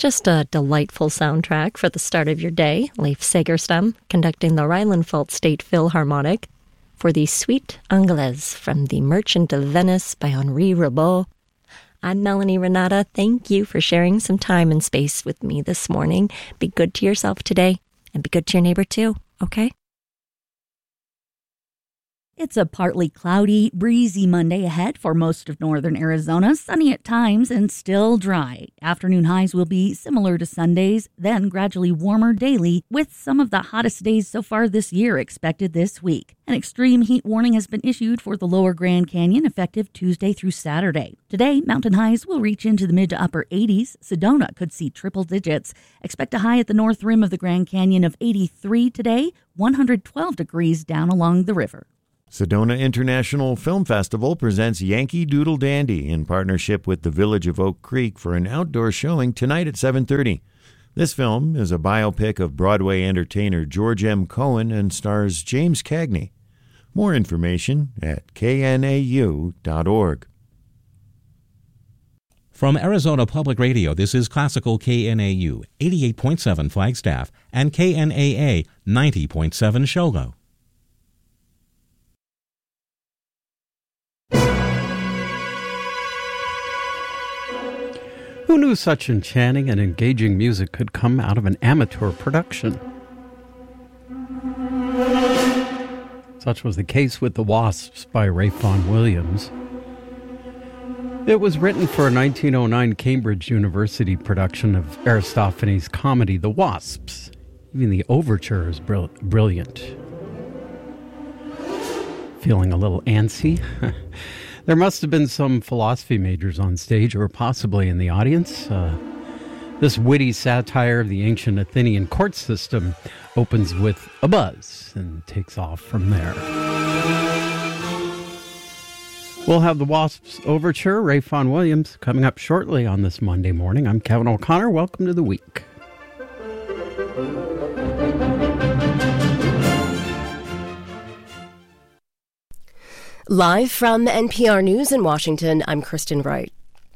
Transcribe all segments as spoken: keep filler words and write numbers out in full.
Just a delightful soundtrack for the start of your day. Leif Segerstam conducting the Rheinland-Pfalz State Philharmonic for the Suite Anglaise from The Merchant of Venice by Henri Rimbaud. I'm Melanie Renata. Thank you for sharing some time and space with me this morning. Be good to yourself today and be good to your neighbor too, okay? It's a partly cloudy, breezy Monday ahead for most of northern Arizona. Sunny at times and still dry. Afternoon highs will be similar to Sundays, then gradually warmer daily, with some of the hottest days so far this year expected this week. An extreme heat warning has been issued for the lower Grand Canyon effective Tuesday through Saturday. Today, mountain highs will reach into the mid to upper eighties. Sedona could see triple digits. Expect a high at the north rim of the Grand Canyon of eighty-three today, one hundred twelve degrees down along the river. Sedona International Film Festival presents Yankee Doodle Dandy in partnership with the Village of Oak Creek for an outdoor showing tonight at seven thirty. This film is a biopic of Broadway entertainer George M. Cohan and stars James Cagney. More information at K N A U dot org. From Arizona Public Radio, this is Classical K N A U, eighty-eight point seven Flagstaff, and K N A A, ninety point seven Shogo. Who knew such enchanting and engaging music could come out of an amateur production? Such was the case with The Wasps by Ralph Vaughan Williams. It was written for a nineteen oh nine Cambridge University production of Aristophanes' comedy The Wasps. Even the overture is brill- brilliant. Feeling a little antsy? There must have been some philosophy majors on stage or possibly in the audience. Uh, this witty satire of the ancient Athenian court system opens with a buzz and takes off from there. We'll have the Wasps Overture, Ralph Vaughan Williams, coming up shortly on this Monday morning. I'm Kevin O'Connor. Welcome to the week. Live from N P R News in Washington, I'm Kristen Wright.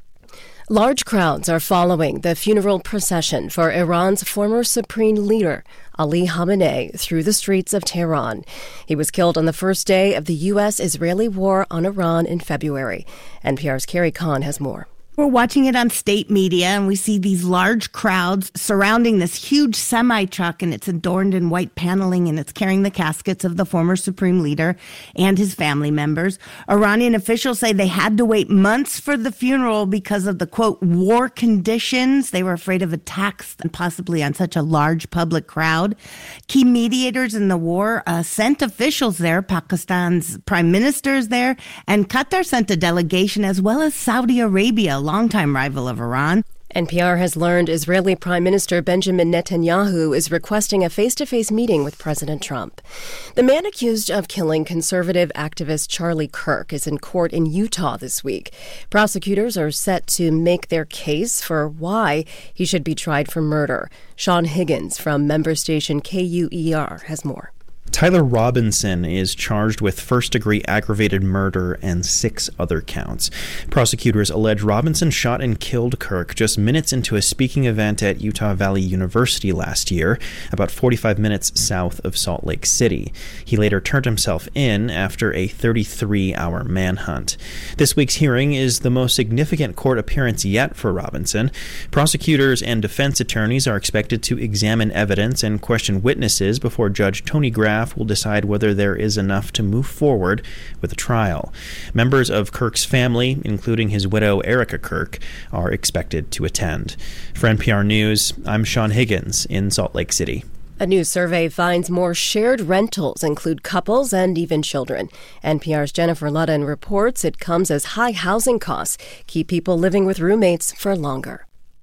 Large crowds are following the funeral procession for Iran's former supreme leader, Ali Khamenei, through the streets of Tehran. He was killed on the first day of the U S Israeli war on Iran in February. N P R's Carrie Kahn has more. We're watching it on state media, and we see these large crowds surrounding this huge semi-truck, and it's adorned in white paneling, and it's carrying the caskets of the former supreme leader and his family members. Iranian officials say they had to wait months for the funeral because of the, quote, war conditions. They were afraid of attacks and possibly on such a large public crowd. Key mediators in the war uh, sent officials there. Pakistan's prime minister is there, and Qatar sent a delegation, as well as Saudi Arabia, longtime rival of Iran. N P R has learned Israeli Prime Minister Benjamin Netanyahu is requesting a face-to-face meeting with President Trump. The man accused of killing conservative activist Charlie Kirk is in court in Utah this week. Prosecutors are set to make their case for why he should be tried for murder. Sean Higgins from member station K U E R has more. Tyler Robinson is charged with first-degree aggravated murder and six other counts. Prosecutors allege Robinson shot and killed Kirk just minutes into a speaking event at Utah Valley University last year, about forty-five minutes south of Salt Lake City. He later turned himself in after a thirty-three hour manhunt. This week's hearing is the most significant court appearance yet for Robinson. Prosecutors and defense attorneys are expected to examine evidence and question witnesses before Judge Tony Graff will decide whether there is enough to move forward with a trial. Members of Kirk's family, including his widow Erica Kirk, are expected to attend. For N P R News, I'm Sean Higgins in Salt Lake City. A new survey finds more shared rentals include couples and even children. N P R's Jennifer Ludden reports it comes as high housing costs keep people living with roommates for longer.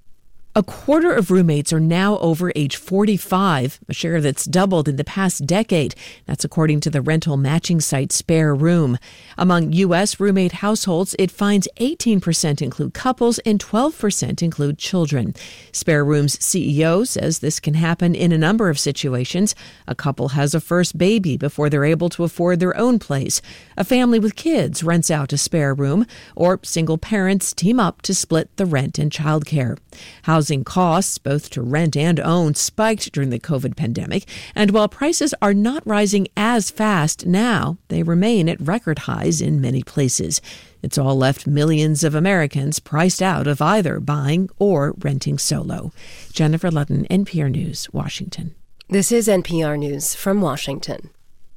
A quarter of roommates are now over age forty-five, a share that's doubled in the past decade. That's according to the rental matching site Spare Room. Among U S roommate households, it finds eighteen percent include couples and twelve percent include children. Spare Room's C E O says this can happen in a number of situations. A couple has a first baby before they're able to afford their own place. A family with kids rents out a spare room, or single parents team up to split the rent and childcare. Housing Housing costs, both to rent and own, spiked during the COVID pandemic. And while prices are not rising as fast now, they remain at record highs in many places. It's all left millions of Americans priced out of either buying or renting solo. Jennifer Ludden, N P R News, Washington. This is N P R News from Washington.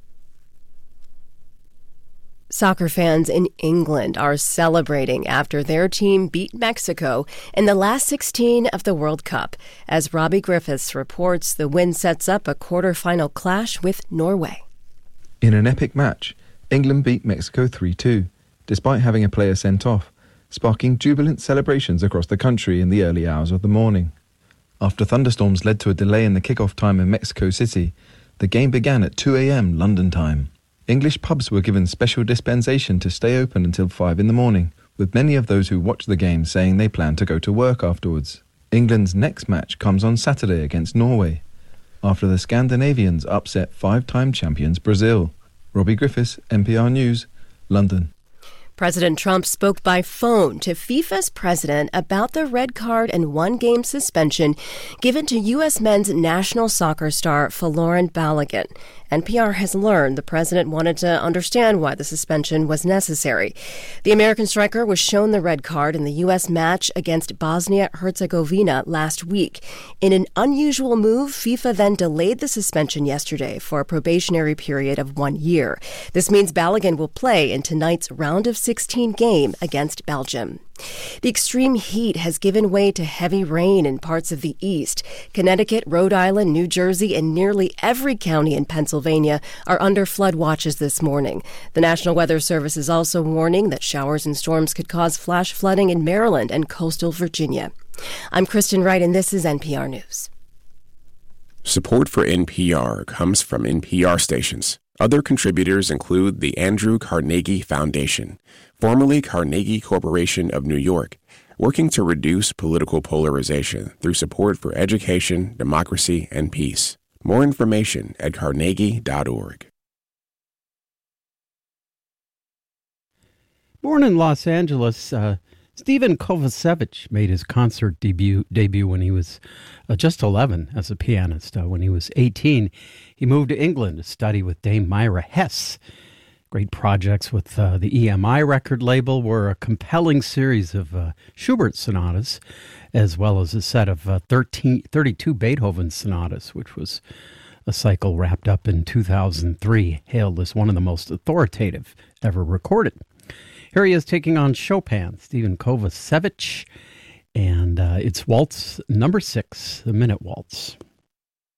Soccer fans in England are celebrating after their team beat Mexico in the last sixteen of the World Cup. As Robbie Griffiths reports, the win sets up a quarterfinal clash with Norway. In an epic match, England beat Mexico three two, despite having a player sent off, sparking jubilant celebrations across the country in the early hours of the morning. After thunderstorms led to a delay in the kickoff time in Mexico City, the game began at two a.m. London time. English pubs were given special dispensation to stay open until five in the morning, with many of those who watched the game saying they plan to go to work afterwards. England's next match comes on Saturday against Norway, after the Scandinavians upset five-time champions Brazil. Robbie Griffiths, N P R News, London. President Trump spoke by phone to FIFA's president about the red card and one-game suspension given to U S men's national soccer star Folarin Balogun. N P R has learned the president wanted to understand why the suspension was necessary. The American striker was shown the red card in the U S match against Bosnia-Herzegovina last week. In an unusual move, FIFA then delayed the suspension yesterday for a probationary period of one year. This means Balogun will play in tonight's round of sixteen game against Belgium. The extreme heat has given way to heavy rain in parts of the east. Connecticut, Rhode Island, New Jersey, and nearly every county in Pennsylvania are under flood watches this morning. The National Weather Service is also warning that showers and storms could cause flash flooding in Maryland and coastal Virginia. I'm Kristen Wright, and this is N P R News. Support for N P R comes from N P R stations. Other contributors include the Andrew Carnegie Foundation, formerly Carnegie Corporation of New York, working to reduce political polarization through support for education, democracy, and peace. More information at carnegie dot org. Born in Los Angeles, uh, Stephen Kovacevic made his concert debut debut when he was uh, just eleven as a pianist. Uh, when he was eighteen, he moved to England to study with Dame Myra Hess. Great projects with uh, the E M I record label were a compelling series of uh, Schubert sonatas, as well as a set of uh, thirteen, thirty-two Beethoven sonatas, which was a cycle wrapped up in two thousand three, hailed as one of the most authoritative ever recorded. Here he is taking on Chopin, Stephen Kovacevic, and uh, it's Waltz number six, the Minute Waltz.